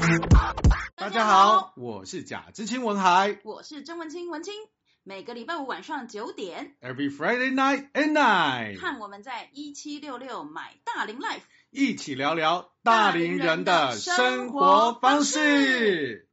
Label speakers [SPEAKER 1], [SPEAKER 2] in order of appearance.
[SPEAKER 1] 大家好，我是贾知青文海，
[SPEAKER 2] 我是曾文清文清。每个礼拜五晚上9点
[SPEAKER 1] Every Friday night at night，
[SPEAKER 2] 和我们在1766买大龄 Life
[SPEAKER 1] 一起聊聊大龄人的生活方式。